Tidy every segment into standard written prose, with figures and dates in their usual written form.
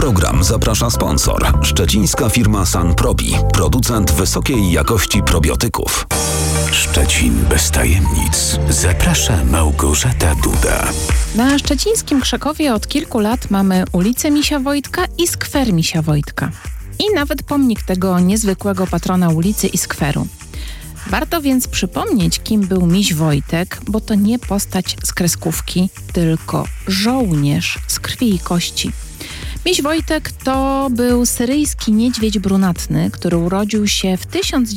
program zaprasza sponsor. Szczecińska firma Sanprobi, producent wysokiej jakości probiotyków. Szczecin bez tajemnic. Zaprasza Małgorzata Duda. Na szczecińskim Krzakowie od kilku lat mamy ulicę Misia Wojtka i skwer Misia Wojtka. I nawet pomnik tego niezwykłego patrona ulicy i skweru. Warto więc przypomnieć, kim był Miś Wojtek, bo to nie postać z kreskówki, tylko żołnierz z krwi i kości. Miś Wojtek to był syryjski niedźwiedź brunatny, który urodził się w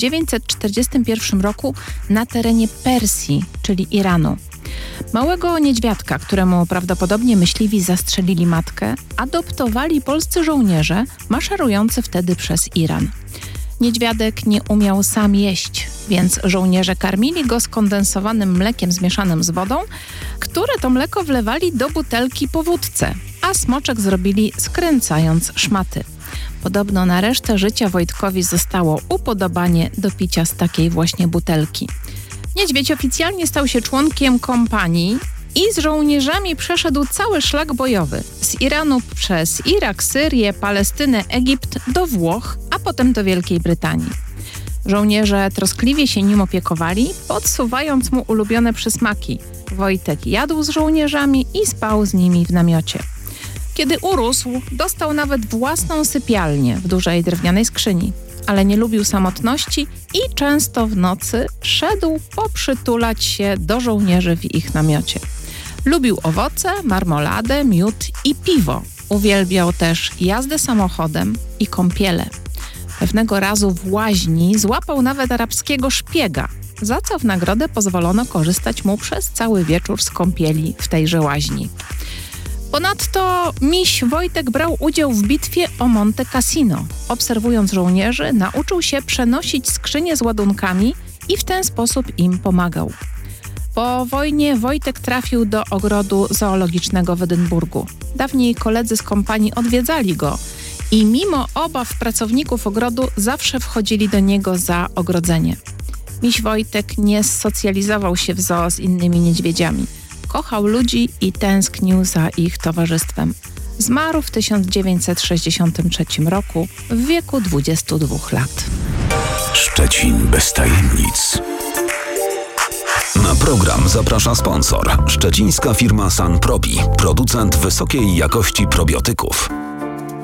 1941 roku na terenie Persji, czyli Iranu. Małego niedźwiadka, któremu prawdopodobnie myśliwi zastrzelili matkę, adoptowali polscy żołnierze maszerujący wtedy przez Iran. Niedźwiadek nie umiał sam jeść, więc żołnierze karmili go skondensowanym mlekiem zmieszanym z wodą, które to mleko wlewali do butelki po wódce, a smoczek zrobili skręcając szmaty. Podobno na resztę życia Wojtkowi zostało upodobanie do picia z takiej właśnie butelki. Niedźwiedź oficjalnie stał się członkiem kompanii i z żołnierzami przeszedł cały szlak bojowy. Z Iranu przez Irak, Syrię, Palestynę, Egipt do Włoch, a potem do Wielkiej Brytanii. Żołnierze troskliwie się nim opiekowali, podsuwając mu ulubione przysmaki. Wojtek jadł z żołnierzami i spał z nimi w namiocie. Kiedy urósł, dostał nawet własną sypialnię w dużej drewnianej skrzyni. Ale nie lubił samotności i często w nocy szedł poprzytulać się do żołnierzy w ich namiocie. Lubił owoce, marmoladę, miód i piwo. Uwielbiał też jazdę samochodem i kąpiele. Pewnego razu w łaźni złapał nawet arabskiego szpiega, za co w nagrodę pozwolono korzystać mu przez cały wieczór z kąpieli w tejże łaźni. Ponadto Miś Wojtek brał udział w bitwie o Monte Cassino. Obserwując żołnierzy, nauczył się przenosić skrzynie z ładunkami i w ten sposób im pomagał. Po wojnie Wojtek trafił do ogrodu zoologicznego w Edynburgu. Dawniej koledzy z kompanii odwiedzali go i mimo obaw pracowników ogrodu zawsze wchodzili do niego za ogrodzenie. Miś Wojtek nie socjalizował się w zoo z innymi niedźwiedziami. Kochał ludzi i tęsknił za ich towarzystwem. Zmarł w 1963 roku w wieku 22 lat. Szczecin bez tajemnic. Na program zaprasza sponsor. Szczecińska firma Sanprobi, producent wysokiej jakości probiotyków.